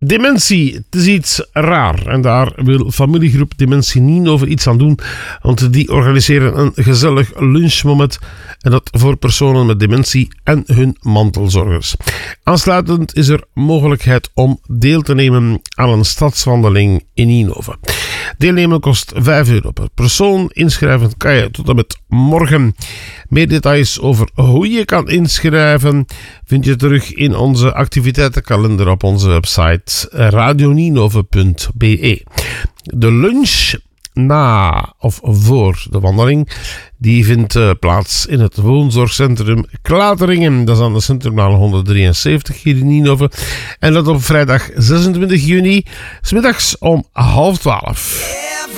Dementie, het is iets raar en daar wil familiegroep Dementie Nienhoven iets aan doen, want die organiseren een gezellig lunchmoment en dat voor personen met dementie en hun mantelzorgers. Aansluitend is er mogelijkheid om deel te nemen aan een stadswandeling in Nienhoven. Deelnemen kost €5 per persoon, inschrijven kan je tot en met morgen. Meer details over hoe je kan inschrijven vind je terug in onze activiteitenkalender op onze website radionienhoven.be. De lunch na of voor de wandeling die vindt plaats in het woonzorgcentrum Klateringen. Dat is aan de Centrumlaan 173 hier in Nienhoven. En dat op vrijdag 26 juni, 's middags om 11:30.